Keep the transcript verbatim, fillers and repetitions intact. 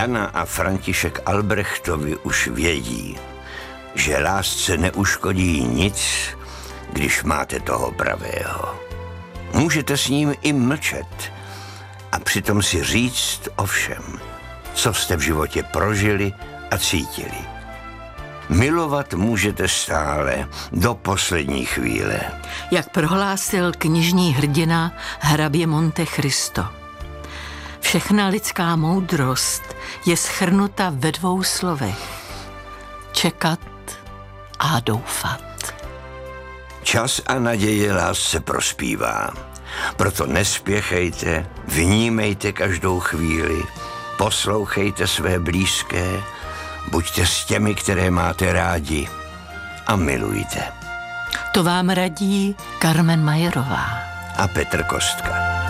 Jana a František Albrechtovi už vědí, že lásce neuškodí nic, když máte toho pravého. Můžete s ním i mlčet a přitom si říct o všem, co jste v životě prožili a cítili. Milovat můžete stále do poslední chvíle. Jak prohlásil knižní hrdina hrabě Monte Cristo. Všechna lidská moudrost je shrnuta ve dvou slovech. Čekat a doufat. Čas a naděje lásce prospívá. Proto nespěchejte, vnímejte každou chvíli, poslouchejte své blízké, buďte s těmi, které máte rádi a milujte. To vám radí Carmen Majerová a Petr Kostka.